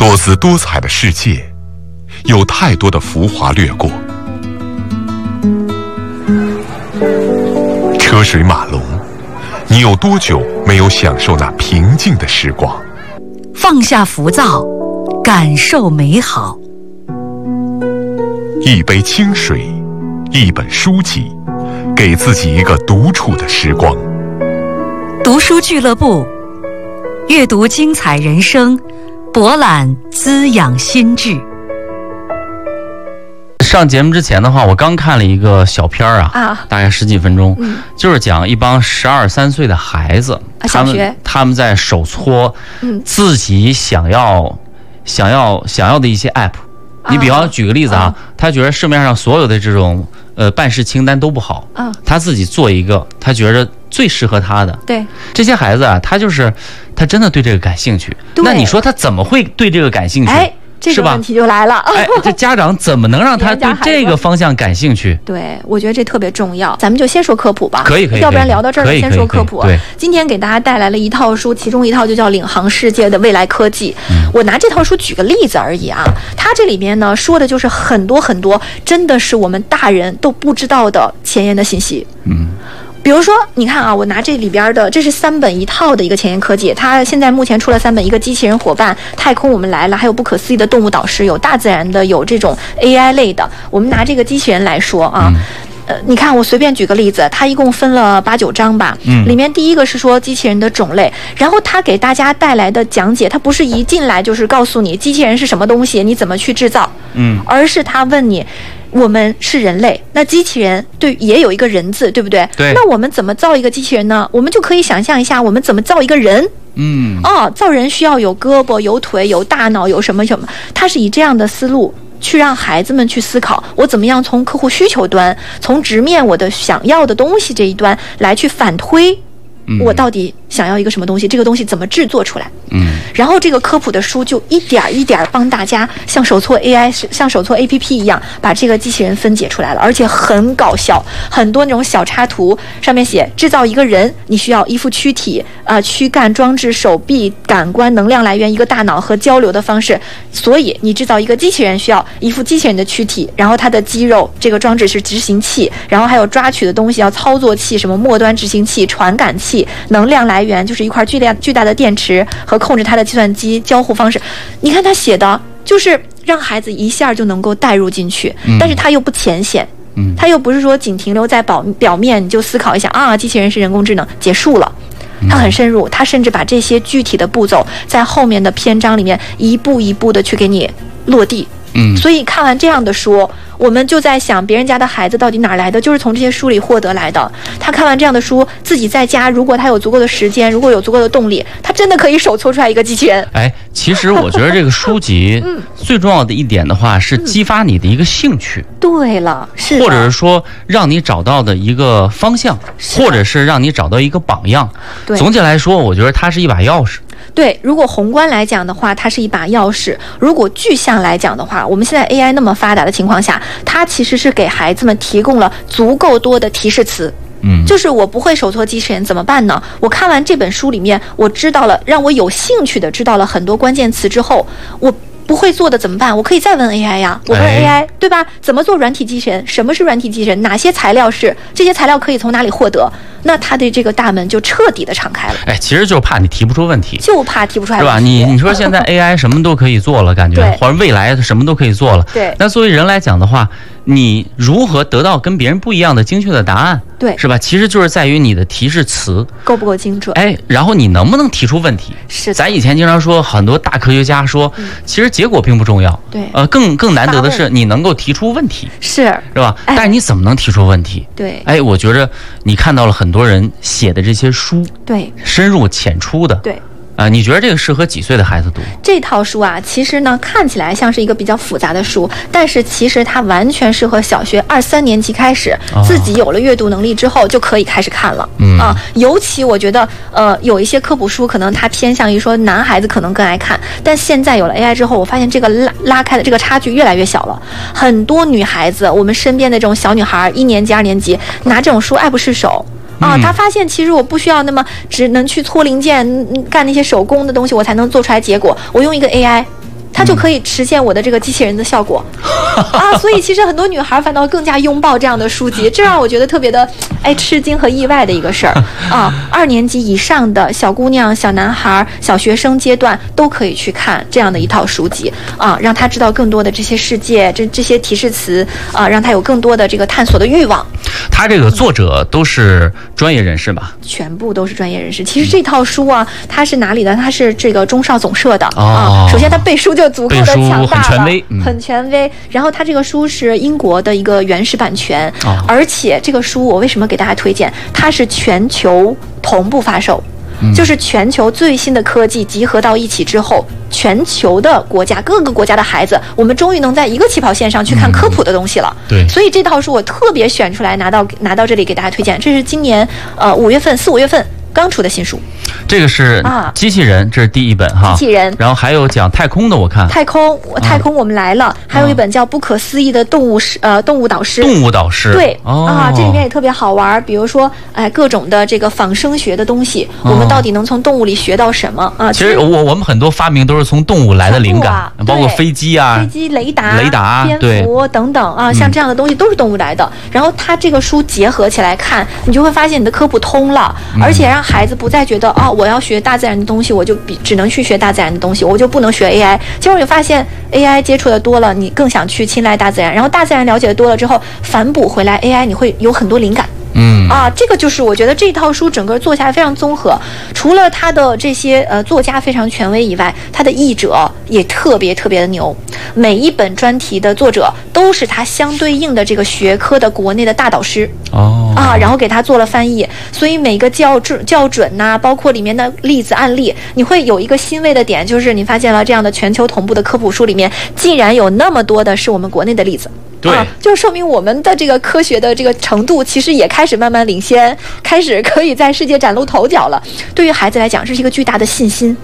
多姿多彩的世界，有太多的浮华掠过。车水马龙，你有多久没有享受那平静的时光？ 放下浮躁，感受美好。 一杯清水，一本书籍，给自己一个独处的时光。 读书俱乐部，阅读精彩人生，博览滋养心智。 上节目之前的话，我刚看了一个小片儿大概10几分钟，就是讲一帮12、13岁的孩子，他们在手搓自己想要的一些 app。你比方举个例子他觉得市面上所有的这种办事清单都不好，他自己做一个他觉得最适合他的。 对， 这些孩子他真的对这个感兴趣。那你说他怎么会对这个感兴趣？ 这个问题就来了， 这家长怎么能让他对这个方向感兴趣？ 对，我觉得这特别重要。咱们就先说科普吧， 可以， 要不然聊到这儿先说科普。 对， 今天给大家带来了一套书，其中一套就叫《领航世界的未来科技》。我拿这套书举个例子而已它这里面呢说的就是很多真的是我们大人都不知道的前沿的信息。比如说，你看我拿这里边的，这是3本一套的一个前沿科技。它现在目前出了3本，一个机器人伙伴、太空我们来了，还有不可思议的动物导师，有大自然的，有这种 AI 类的。我们拿这个机器人来说你看我随便举个例子，它一共分了8、9章吧。里面第一个是说机器人的种类，然后它给大家带来的讲解，它不是一进来就是告诉你机器人是什么东西，你怎么去制造，而是它问你。我们是人类，那机器人也有一个人字，对不对？ 对。 那我们怎么造一个机器人呢？我们就可以想象一下，我们怎么造一个人。造人需要有胳膊、有腿、有大脑、有什么什么，它是以这样的思路去让孩子们去思考，我怎么样从客户需求端，从直面我的想要的东西这一端来去反推。我到底想要一个什么东西？这个东西怎么制作出来？然后这个科普的书就一点一点帮大家像手搓 AI、像手搓 APP 一样，把这个机器人分解出来了，而且很搞笑，很多那种小插图上面写制造一个人，你需要一副躯体、躯干、装置、手臂、感官、能量来源、一个大脑和交流的方式。所以你制造一个机器人需要一副机器人的躯体，然后它的肌肉这个装置是执行器，然后还有抓取的东西要操作器，什么末端执行器、传感器。能量来源就是一块巨大的电池和控制它的计算机交互方式。你看他写的就是让孩子一下就能够带入进去，但是他又不浅显，他又不是说仅停留在表面，你就思考一下机器人是人工智能结束了。他很深入，他甚至把这些具体的步骤在后面的篇章里面一步一步的去给你落地。所以看完这样的书，我们就在想别人家的孩子到底哪来的，就是从这些书里获得来的。他看完这样的书，自己在家，如果他有足够的时间，如果有足够的动力，他真的可以手搓出来一个机器人。 其实我觉得这个书籍最重要的一点的话是激发你的一个兴趣。 对了，是的， 或者是说让你找到的一个方向，或者是让你找到一个榜样。总结来说，我觉得它是一把钥匙。 对，如果宏观来讲的话，它是一把钥匙；如果具象来讲的话，我们现在 AI 那么发达的情况下，它其实是给孩子们提供了足够多的提示词。就是我不会手搓机器人怎么办呢？我看完这本书里面，我知道了，让我有兴趣的知道了很多关键词之后，我不会做的怎么办？我可以再问 AI 呀，我问 AI，对吧？怎么做软体机器人？什么是软体机器人？哪些材料是？这些材料可以从哪里获得？那他的这个大门就彻底的敞开了。 其实就怕你提不出问题， 就怕提不出来问题， 是吧？你说现在 AI 什么都可以做了，感觉或者未来什么都可以做了。 对。 那作为人来讲的话，你如何得到跟别人不一样的精确的答案？ 对， 是吧？其实就是在于你的提示词够不够精准。 然后你能不能提出问题？ 是。 咱以前经常说，很多大科学家说，其实结果并不重要。 对。 更难得的是你能够提出问题。 是吧？但是你怎么能提出问题？ 对。 我觉着你看到了很多人写的这些书， 对， 深入浅出的， 对。 你觉得这个适合几岁的孩子读？ 这套书其实呢看起来像是一个比较复杂的书，但是其实它完全适合小学2、3年级开始，自己有了阅读能力之后就可以开始看了。尤其我觉得有一些科普书可能它偏向于说男孩子可能更爱看，但现在有了 AI 之后，我发现这个拉开的这个差距越来越小了。很多女孩子，我们身边的这种小女孩，1年级、2年级拿这种书爱不释手。他发现其实我不需要那么只能去搓零件，干那些手工的东西，我才能做出来结果。我用一个 AI， 它就可以实现我的这个机器人的效果啊。所以其实很多女孩反倒更加拥抱这样的书籍，这让我觉得特别的吃惊和意外的一个事儿啊。2年级以上的小姑娘、小男孩、小学生阶段都可以去看这样的一套书籍啊，让他知道更多的这些世界，这些提示词啊，让他有更多的这个探索的欲望。 他这个作者都是专业人士吧？ 全部都是专业人士。其实这套书啊，它是哪里的？它是这个中少总社的啊。首先它背书就足够的强大了， 很权威， 很权威。然后它这个书是英国的一个原始版权，而且这个书我为什么给大家推荐？它是全球同步发售。就是全球最新的科技集合到一起之后，全球的国家各个国家的孩子，我们终于能在一个起跑线上去看科普的东西了。 对， 所以这套书我特别选出来拿到这里给大家推荐。这是今年5月份4、5月份刚出的新书。 这个是机器人，这是第一本哈。 机器人， 然后还有讲太空的，我看太空我们来了，还有一本叫《不可思议的动物导师》。 动物导师， 对这里面也特别好玩，比如说各种的这个仿生学的东西，我们到底能从动物里学到什么啊？ 其实我们很多发明都是从动物来的灵感，包括飞机、 雷达、蝙蝠等等啊，像这样的东西都是动物来的。然后它这个书结合起来看，你就会发现你的科普通了，而且让孩子不再觉得我要学大自然的东西，我就只能去学大自然的东西，我就不能学 AI。结果你发现 AI 接触的多了，你更想去青睐大自然，然后大自然了解的多了之后，反哺回来 AI， 你会有很多灵感。这个就是我觉得这套书整个做下来非常综合，除了他的这些作家非常权威以外，他的译者也特别特别的牛，每一本专题的作者都是他相对应的这个学科的国内的大导师然后给他做了翻译，所以每个校准呐，包括里面的例子案例，你会有一个欣慰的点，就是你发现了这样的全球同步的科普书里面，竟然有那么多的是我们国内的例子。 对， 就是说明我们的这个科学的这个程度，其实也开始慢慢领先，开始可以在世界崭露头角了。对于孩子来讲，这是一个巨大的信心。